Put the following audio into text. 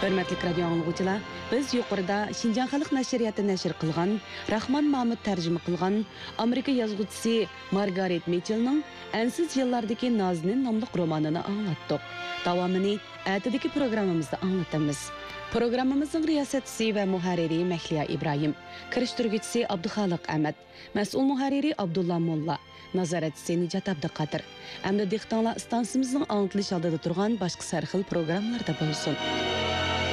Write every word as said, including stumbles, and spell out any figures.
Hörmətli radio anlıqçılar, biz yuqorida Şinjan Xalq Nəşriyyatı nəşr qılğan, Rahman Mahmud tərcümə qılğan Amerika yazğıçısı Margaret Mitchell'ның Ensiz yıllardaki Nazinin namlıq romanını anlattık. Davamını ətidəki proqramımızda anlatımız. Programımızın riyasətçisi və muharriri Məhliya İbrahim, kirişdirgüçüsü Abduxaliq Əhməd, məsul muharriri Abdullah Molla, nazaretçisi Nicat Abduqadir. Əmdə dehqonlar stansiyamızın anlatılış aldida turğan başqa sərxil proqramlarda bolsun.